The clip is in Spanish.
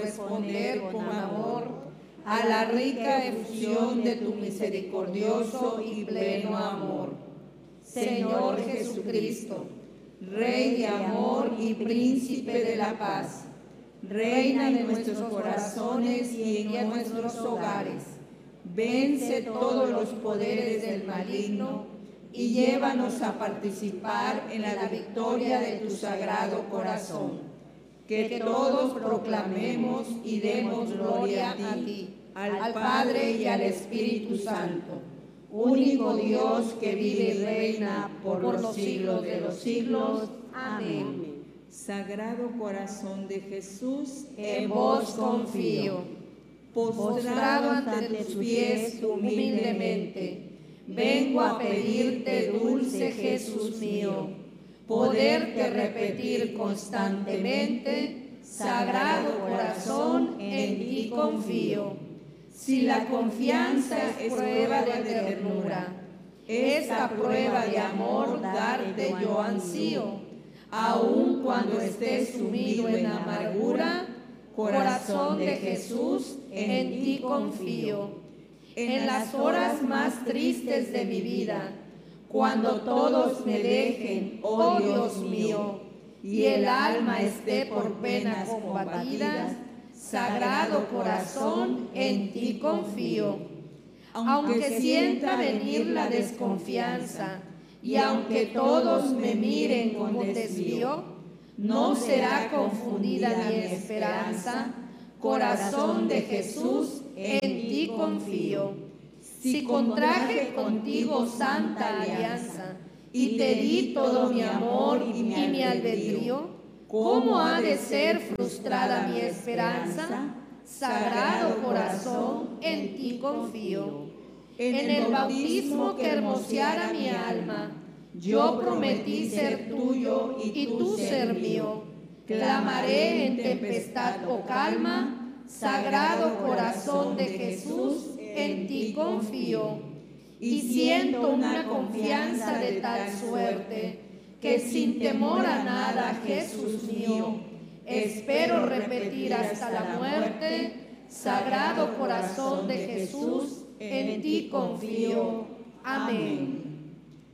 corresponder con amor a la rica efusión de tu misericordioso y pleno amor. Señor Jesucristo, Rey de amor y Príncipe de la paz, reina en nuestros corazones y en nuestros hogares. Vence todos los poderes del maligno y llévanos a participar en la victoria de tu sagrado corazón. Que todos proclamemos y demos gloria a ti, al Padre y al Espíritu Santo, único Dios que vive y reina por los siglos de los siglos. Amén. Sagrado corazón de Jesús, En vos confío. Postrado ante tus pies humildemente, vengo a pedirte, dulce Jesús mío, poderte repetir constantemente: Sagrado corazón, en ti confío. Si la confianza es prueba de ternura, esta prueba de amor darte yo ansío. Aun cuando estés sumido en amargura, corazón de Jesús, en ti confío. En las horas más tristes de mi vida, cuando todos me dejen, oh Dios mío, y el alma esté por penas combatidas, Sagrado corazón, en ti confío. Aunque sienta venir la desconfianza y aunque todos me miren con desvío, no será confundida mi esperanza. Corazón de Jesús, en ti confío. Si contraje contigo santa alianza y te di todo mi amor y mi albedrío, ¿cómo ha de ser frustrada mi esperanza? Sagrado corazón, en ti confío. En el bautismo que hermoseara mi alma, yo prometí ser tuyo y tú ser mío. Clamaré en tempestad o calma, Sagrado corazón de Jesús, en ti confío. Y siento una confianza de tal suerte, que sin temor a nada, Jesús mío, espero repetir hasta la muerte: Sagrado corazón de Jesús, en ti confío. Amén.